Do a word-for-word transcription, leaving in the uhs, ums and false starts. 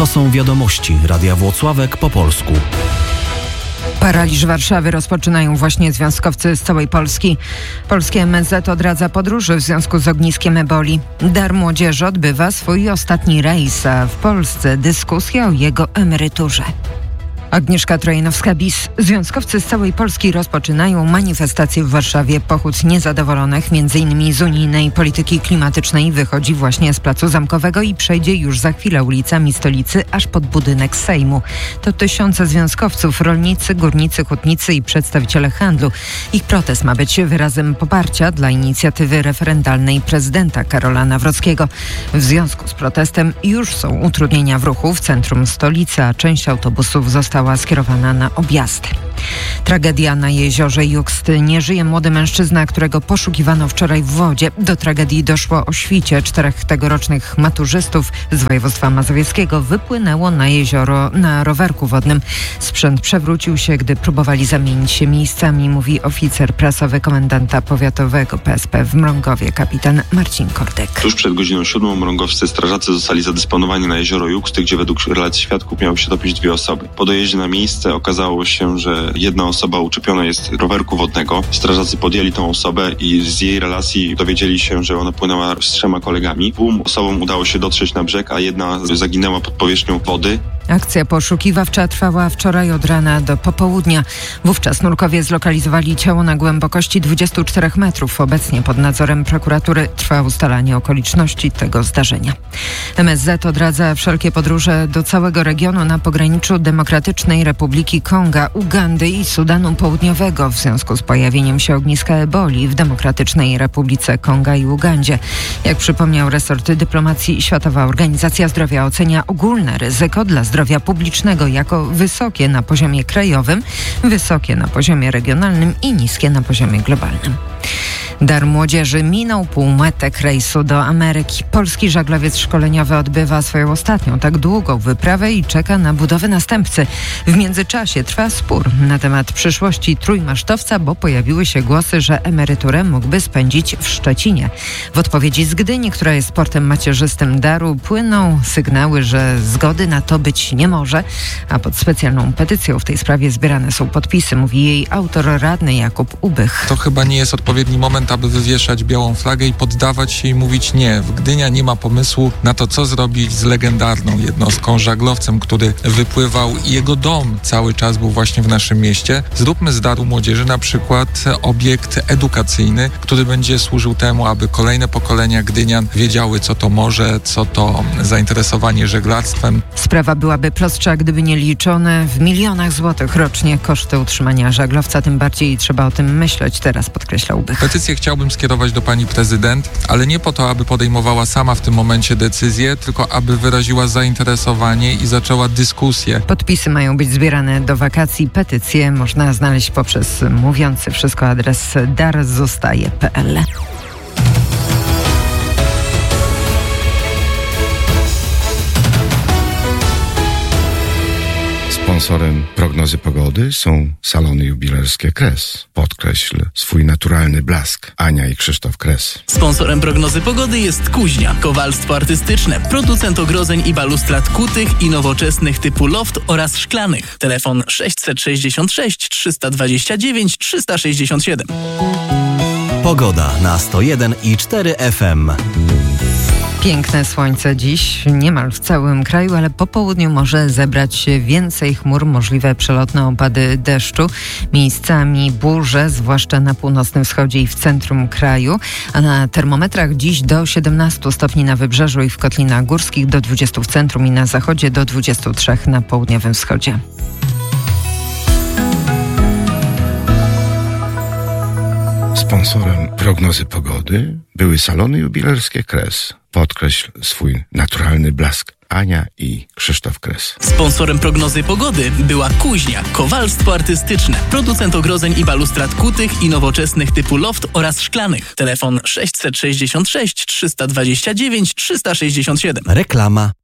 To są wiadomości Radia Włocławek po polsku. Paraliż Warszawy rozpoczynają właśnie związkowcy z całej Polski. Polskie M S Z odradza podróży w związku z ogniskiem eboli. Dar Młodzieży odbywa swój ostatni rejs, a w Polsce dyskusja o jego emeryturze. Agnieszka Trojanowska-Bis. Związkowcy z całej Polski rozpoczynają manifestację w Warszawie. Pochód niezadowolonych m.in. z unijnej polityki klimatycznej wychodzi właśnie z Placu Zamkowego i przejdzie już za chwilę ulicami stolicy aż pod budynek Sejmu. To tysiące związkowców, rolnicy, górnicy, hutnicy i przedstawiciele handlu. Ich protest ma być wyrazem poparcia dla inicjatywy referendalnej prezydenta Karola Nawrockiego. W związku z protestem już są utrudnienia w ruchu w centrum stolicy, a część autobusów została skierowana na objazdy. Tragedia na jeziorze Juxt. Nie żyje młody mężczyzna, którego poszukiwano wczoraj w wodzie. Do tragedii doszło o świcie. Czterech tegorocznych maturzystów z województwa mazowieckiego wypłynęło na jezioro na rowerku wodnym. Sprzęt przewrócił się, gdy próbowali zamienić się miejscami, mówi oficer prasowy komendanta powiatowego P S P w Mrągowie, kapitan Marcin Kordek. Tuż przed godziną siódmą mrągowscy strażacy zostali zadysponowani na jezioro Juxt, gdzie według relacji świadków miały się topić dwie osoby. Po dojeździe na miejsce okazało się, że jedna osoba uczepiona jest rowerku wodnego. Strażacy podjęli tą osobę i z jej relacji dowiedzieli się, że ona płynęła z trzema kolegami. Dwóm osobom udało się dotrzeć na brzeg, a jedna zaginęła pod powierzchnią wody. Akcja poszukiwawcza trwała wczoraj od rana do popołudnia. Wówczas nurkowie zlokalizowali ciało na głębokości dwudziestu czterech metrów. Obecnie pod nadzorem prokuratury trwa ustalanie okoliczności tego zdarzenia. M S Z odradza wszelkie podróże do całego regionu na pograniczu Demokratycznej Republiki Konga, Ugandy i Sudanu Południowego w związku z pojawieniem się ogniska eboli w Demokratycznej Republice Konga i Ugandzie. Jak przypomniał resort dyplomacji, Światowa Organizacja Zdrowia ocenia ogólne ryzyko dla zdrowia publicznego jako wysokie na poziomie krajowym, wysokie na poziomie regionalnym i niskie na poziomie globalnym. Dar Młodzieży minął półmetek rejsu do Ameryki. Polski żaglowiec szkoleniowy odbywa swoją ostatnią tak długą wyprawę i czeka na budowę następcy. W międzyczasie trwa spór na temat przyszłości trójmasztowca, bo pojawiły się głosy, że emeryturę mógłby spędzić w Szczecinie. W odpowiedzi z Gdyni, która jest portem macierzystym Daru, płyną sygnały, że zgody na to być nie może, a pod specjalną petycją w tej sprawie zbierane są podpisy, mówi jej autor, radny Jakub Ubych. To chyba nie jest odpowiedni moment, aby wywieszać białą flagę i poddawać się i mówić nie. W Gdynia nie ma pomysłu na to, co zrobić z legendarną jednostką, żaglowcem, który wypływał i jego dom cały czas był właśnie w naszym mieście. Zróbmy z Daru Młodzieży na przykład obiekt edukacyjny, który będzie służył temu, aby kolejne pokolenia Gdynian wiedziały, co to morze, co to zainteresowanie żeglarstwem. Sprawa byłaby prostsza, gdyby nie liczone w milionach złotych rocznie koszty utrzymania żaglowca. Tym bardziej trzeba o tym myśleć teraz, podkreślał Ubych. Petycję chciałbym skierować do pani prezydent, ale nie po to, aby podejmowała sama w tym momencie decyzję, tylko aby wyraziła zainteresowanie i zaczęła dyskusję. Podpisy mają być zbierane do wakacji. Petycję można znaleźć poprzez mówiący wszystko adres dar zostaje kropka p l. Sponsorem prognozy pogody są salony jubilerskie Kres. Podkreśl swój naturalny blask. Ania i Krzysztof Kres. Sponsorem prognozy pogody jest Kuźnia, kowalstwo artystyczne, producent ogrodzeń i balustrad kutych i nowoczesnych typu loft oraz szklanych. Telefon sześćset sześćdziesiąt sześć trzysta dwadzieścia dziewięć trzysta sześćdziesiąt siedem. Pogoda na sto jeden i cztery F M. Piękne słońce dziś, niemal w całym kraju, ale po południu może zebrać się więcej chmur, możliwe przelotne opady deszczu, miejscami burze, zwłaszcza na północnym wschodzie i w centrum kraju, a na termometrach dziś do siedemnastu stopni na wybrzeżu i w Kotlinach Górskich, do dwudziestu w centrum i na zachodzie, do dwudziestu trzech na południowym wschodzie. Sponsorem prognozy pogody były salony jubilerskie Kres. Podkreśl swój naturalny blask. Ania i Krzysztof Kres. Sponsorem prognozy pogody była Kuźnia, kowalstwo artystyczne, producent ogrodzeń i balustrad kutych i nowoczesnych typu loft oraz szklanych. Telefon sześćset sześćdziesiąt sześć trzysta dwadzieścia dziewięć trzysta sześćdziesiąt siedem. Reklama.